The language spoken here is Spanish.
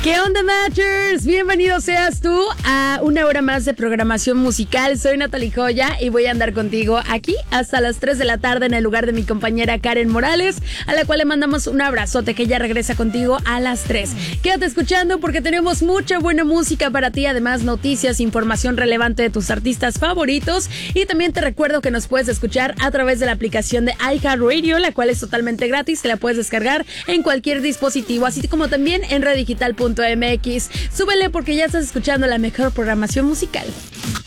¿Qué onda, Matchers? Bienvenido seas tú a una hora más de programación musical. Soy Natalie Joya y voy a andar contigo aquí hasta las 3 de la tarde en el lugar de mi compañera Karen Morales, a la cual le mandamos un abrazote, que ella regresa contigo a las 3. Quédate escuchando porque tenemos mucha buena música para ti, además noticias, información relevante de tus artistas favoritos, y también te recuerdo que nos puedes escuchar a través de la aplicación de iHeartRadio, la cual es totalmente gratis, te la puedes descargar en cualquier dispositivo, así como también en reddigital.mx. Súbele porque ya estás escuchando la mejor programación musical.